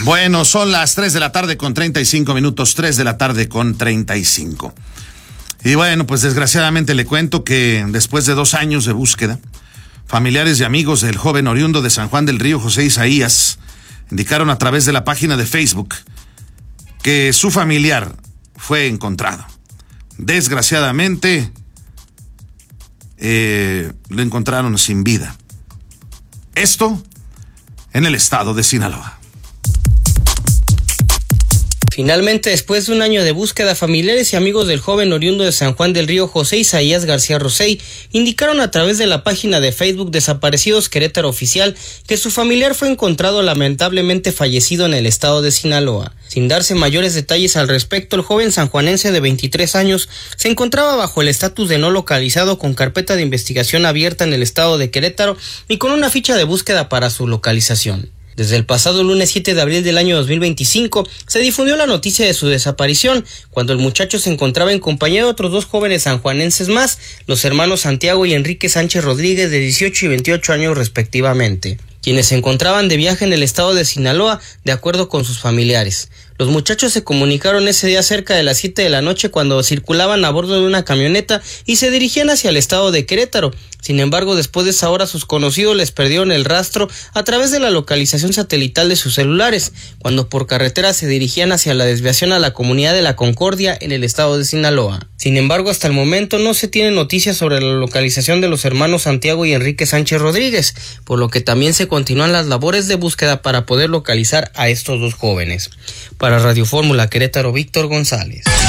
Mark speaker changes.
Speaker 1: Bueno, son las 3 de la tarde con 35 minutos, 3 de la tarde con 35. Y bueno, pues desgraciadamente le cuento que después de 2 años de búsqueda, familiares y amigos del joven oriundo de San Juan del Río, José Isaías, indicaron a través de la página de Facebook que su familiar fue encontrado. Desgraciadamente, lo encontraron sin vida. Esto en el estado de Sinaloa.
Speaker 2: Finalmente, después de un año de búsqueda, familiares y amigos del joven oriundo de San Juan del Río, José Isaías García Rosey, indicaron a través de la página de Facebook Desaparecidos Querétaro Oficial que su familiar fue encontrado lamentablemente fallecido en el estado de Sinaloa. Sin darse mayores detalles al respecto, el joven sanjuanense de 23 años se encontraba bajo el estatus de no localizado, con carpeta de investigación abierta en el estado de Querétaro y con una ficha de búsqueda para su localización. Desde el pasado lunes 7 de abril del año 2025 se difundió la noticia de su desaparición, cuando el muchacho se encontraba en compañía de otros 2 jóvenes sanjuanenses más, los hermanos Santiago y Enrique Sánchez Rodríguez, de 18 y 28 años respectivamente, quienes se encontraban de viaje en el estado de Sinaloa, de acuerdo con sus familiares. Los muchachos se comunicaron ese día cerca de las 7 de la noche cuando circulaban a bordo de una camioneta y se dirigían hacia el estado de Querétaro. Sin embargo, después de esa hora, sus conocidos les perdieron el rastro a través de la localización satelital de sus celulares, cuando por carretera se dirigían hacia la desviación a la comunidad de La Concordia en el estado de Sinaloa. Sin embargo, hasta el momento no se tiene noticias sobre la localización de los hermanos Santiago y Enrique Sánchez Rodríguez, por lo que también se continúan las labores de búsqueda para poder localizar a estos 2 jóvenes. Para Radio Fórmula Querétaro, Víctor González.